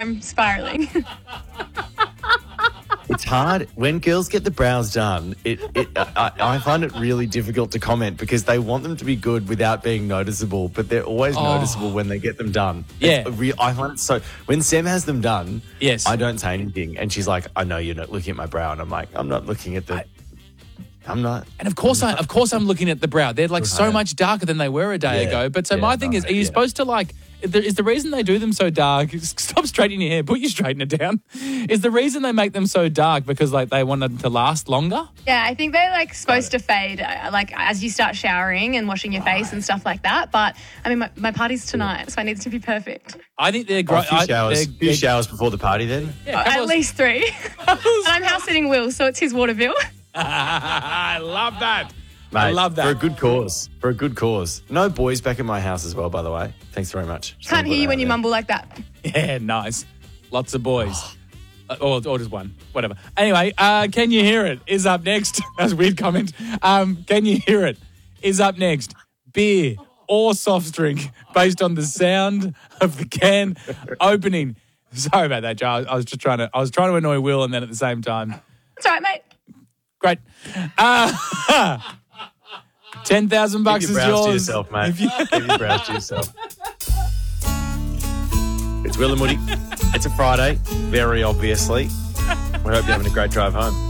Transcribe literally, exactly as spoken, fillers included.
I'm spiraling. It's hard when girls get the brows done. It, it I, I find it really difficult to comment because they want them to be good without being noticeable, but they're always Oh. noticeable when they get them done. Yeah. It's a real, I find it so. When Sam has them done, Yes. I don't say anything, and she's like, "I know you're not looking at my brow," and I'm like, "I'm not looking at the." I- I'm not. And of course, I, of course, I'm looking at the brow. They're like so Right. much darker than they were a day Yeah. ago. But so Yeah, my thing is, are you yeah. supposed to like? Is the reason they do them so dark? Stop straightening your hair. Put your straightener down. Is the reason they make them so dark because like they want them to last longer? Yeah, I think they're like supposed to fade uh, like as you start showering and washing your face and stuff like that. But I mean, my, my party's tonight, so I need it to be perfect. I think they're Oh, great. a few showers, few showers before the party. Then Yeah, At least three. and I'm house sitting Will, so it's his water bill. I love that. Mate, I love that. for a good cause. For a good cause. No boys back at my house as well, by the way. Thanks very much. Just Can't wanna hear put you that when out you there. mumble like that. Yeah, nice. Lots of boys. Uh, or, or just one. Whatever. Anyway, uh, Can You Hear It is up next. That's a weird comment. Um, Can You Hear It is up next. Beer or soft drink based on the sound of the can opening. Sorry about that, Joe. I was just trying to I was trying to annoy Will and then at the same time. That's all right, mate. Great. Uh, ten thousand bucks Keep is your brows yours. to yourself, mate. If you- Keep your brows to yourself. It's Will and Woody. It's a Friday, very obviously. We hope you're having a great drive home.